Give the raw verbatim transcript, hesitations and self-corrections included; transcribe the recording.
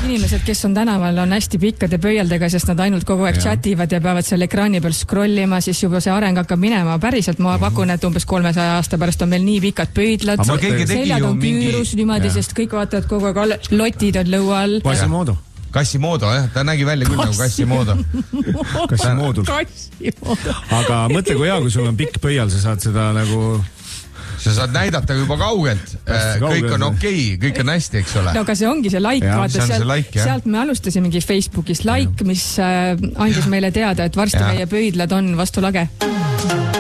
inimesed, kes on tänaval, on hästi pikkade pöialdega, sest nad ainult kogu aeg chativad ja peavad seal ekraani peal scrollima, siis juba see areng hakkab minema. Päriselt ma pakun, et umbes kolmesaja aasta pärast on meil nii pikad pöidlad, seljad on küürus niimoodi, sest kõik vaatavad kogu aeg, lotid on lõua all. Quasimodo. Quasimodo, jah, ta nägi välja küll nagu Quasimodo. Quasimodo. Aga mõtle, kui hea, kui sul on pikk pöial, sa saad seda nagu... Sa saad näidata juba kaugelt, kõik on okei, kõik on hästi, eks ole. No aga see ongi see like, ja, vaata, see sealt, like, sealt me alustasimegi Facebookis like, mis andis meile teada, et varsti ja. meie pöidlad on vastu lage.